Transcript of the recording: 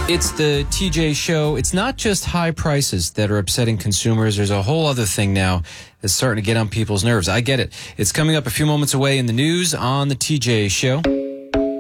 It's the TJ Show. It's not just high prices that are upsetting consumers. There's a whole other thing now that's starting to get on people's nerves. I get it. It's coming up a few moments away in the news on the TJ Show.